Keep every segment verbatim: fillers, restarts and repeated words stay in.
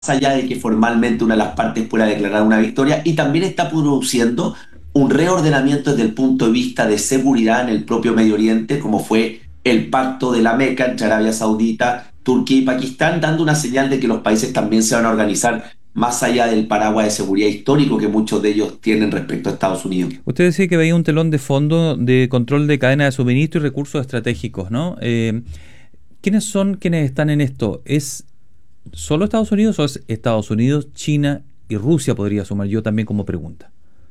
allá de que formalmente una de las partes pueda declarar una victoria, y también está produciendo un reordenamiento desde el punto de vista de seguridad en el propio Medio Oriente, como fue el pacto de la Meca entre Arabia Saudita, Turquía y Pakistán, dando una señal de que los países también se van a organizar más allá del paraguas de seguridad histórico que muchos de ellos tienen respecto a Estados Unidos. Usted decía que veía un telón de fondo de control de cadena de suministro y recursos estratégicos, ¿no? Eh, ¿Quiénes son quienes están en esto? ¿Es solo Estados Unidos o es Estados Unidos, China y Rusia, podría sumar yo también como pregunta?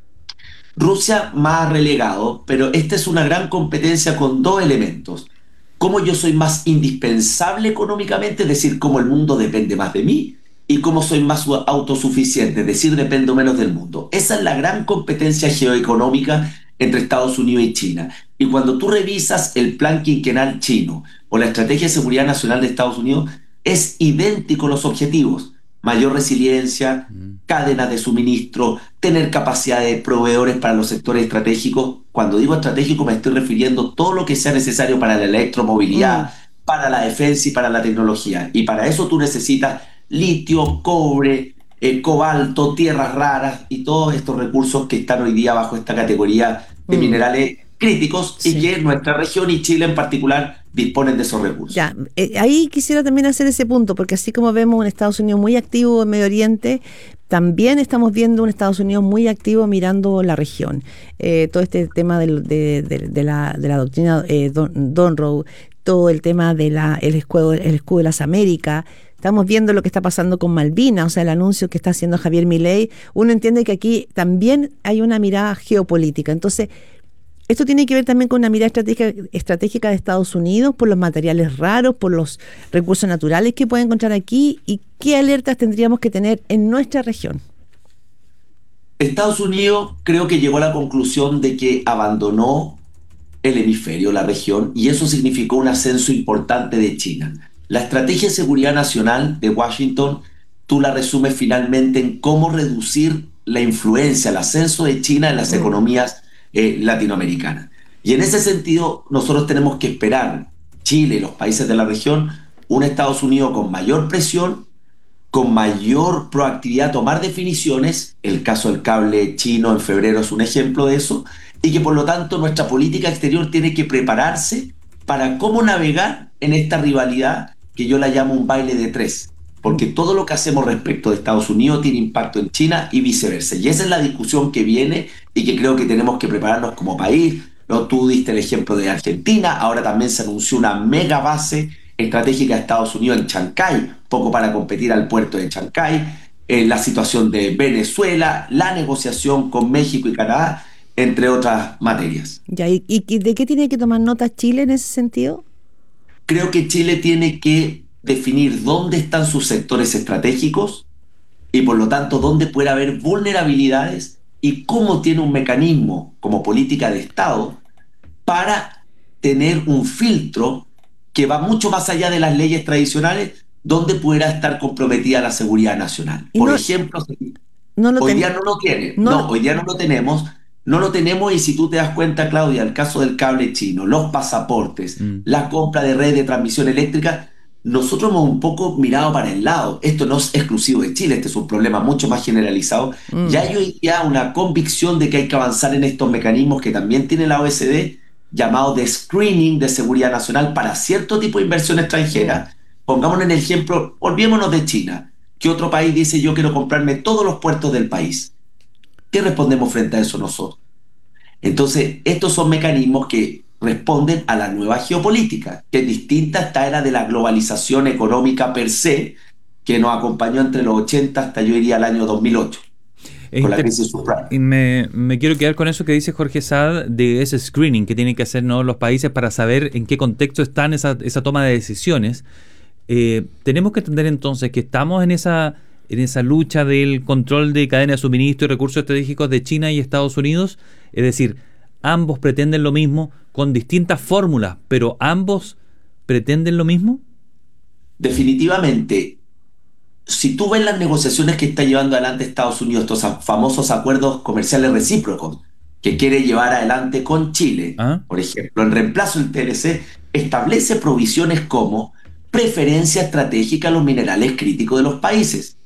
Rusia más relegado, pero esta es una gran competencia con dos elementos. Cómo yo soy más indispensable económicamente, es decir, cómo el mundo depende más de mí, y cómo soy más autosuficiente, es decir, dependo menos del mundo. Esa es la gran competencia geoeconómica entre Estados Unidos y China. Y cuando tú revisas el plan quinquenal chino o la estrategia de seguridad nacional de Estados Unidos, es idéntico los objetivos. Mayor resiliencia, cadenas de suministro, tener capacidad de proveedores para los sectores estratégicos. Cuando digo estratégico me estoy refiriendo a todo lo que sea necesario para la electromovilidad, mm. para la defensa y para la tecnología. Y para eso tú necesitas litio, cobre, eh, cobalto, tierras raras y todos estos recursos que están hoy día bajo esta categoría de mm. minerales críticos, sí. y que nuestra región y Chile en particular disponen de esos recursos. Ya, eh, ahí quisiera también hacer ese punto, porque así como vemos un Estados Unidos muy activo en Medio Oriente, también estamos viendo un Estados Unidos muy activo mirando la región. Eh, todo este tema de, de, de, de, la, de la doctrina eh, Don, Donroe, todo el tema del el escudo, el escudo de las Américas. Estamos viendo lo que está pasando con Malvinas, o sea, el anuncio que está haciendo Javier Milei. Uno entiende que aquí también hay una mirada geopolítica. Entonces, esto tiene que ver también con una mirada estratégica, estratégica de Estados Unidos por los materiales raros, por los recursos naturales que pueden encontrar aquí, y qué alertas tendríamos que tener en nuestra región. Estados Unidos creo que llegó a la conclusión de que abandonó el hemisferio, la región, y eso significó un ascenso importante de China. La estrategia de seguridad nacional de Washington, tú la resumes finalmente en cómo reducir la influencia, el ascenso de China en las mm. economías Eh, latinoamericana. Y en ese sentido nosotros tenemos que esperar, Chile y los países de la región, un Estados Unidos con mayor presión, con mayor proactividad a tomar definiciones. El caso del cable chino en febrero es un ejemplo de eso, y que por lo tanto nuestra política exterior tiene que prepararse para cómo navegar en esta rivalidad que yo la llamo un baile de tres, porque todo lo que hacemos respecto de Estados Unidos tiene impacto en China y viceversa. Y esa es la discusión que viene y que creo que tenemos que prepararnos como país. ¿No? Tú diste el ejemplo de Argentina, ahora también se anunció una mega base estratégica de Estados Unidos en Chancay, poco para competir al puerto de Chancay, eh, la situación de Venezuela, la negociación con México y Canadá, entre otras materias. Ya, ¿y, y de qué tiene que tomar nota Chile en ese sentido? Creo que Chile tiene que definir dónde están sus sectores estratégicos y por lo tanto dónde puede haber vulnerabilidades y cómo tiene un mecanismo como política de Estado para tener un filtro que va mucho más allá de las leyes tradicionales, donde pudiera estar comprometida la seguridad nacional. Por no, ejemplo, no hoy día no lo tiene, no, no, hoy día no lo tenemos, no lo tenemos y si tú te das cuenta, Claudia, el caso del cable chino, los pasaportes, mm. la compra de redes de transmisión eléctrica, nosotros hemos un poco mirado para el lado. Esto no es exclusivo de Chile, este es un problema mucho más generalizado. Mm. Ya hay hoy ya una convicción de que hay que avanzar en estos mecanismos que también tiene la O E C D, llamado de screening de seguridad nacional para cierto tipo de inversión extranjera. Mm. Pongámonos en el ejemplo, olvidémonos de China. ¿Qué otro país dice yo quiero comprarme todos los puertos del país? ¿Qué respondemos frente a eso nosotros? Entonces, estos son mecanismos que responden a la nueva geopolítica, que es distinta a esta era de la globalización económica per se, que nos acompañó entre los ochenta hasta yo diría el año dos mil ocho, es con la crisis subprime. Y me, me quiero quedar con eso que dice Jorge Saad de ese screening que tienen que hacer, ¿no?, los países para saber en qué contexto están esa, esa toma de decisiones. Eh, tenemos que entender entonces que estamos en esa, en esa lucha del control de cadena de suministro y recursos estratégicos de China y Estados Unidos, es decir, ambos pretenden lo mismo con distintas fórmulas, pero ¿ambos pretenden lo mismo? Definitivamente. Si tú ves las negociaciones que está llevando adelante Estados Unidos, estos famosos acuerdos comerciales recíprocos que quiere llevar adelante con Chile, ¿ah?, por ejemplo, en reemplazo del T L C, establece provisiones como preferencia estratégica a los minerales críticos de los países.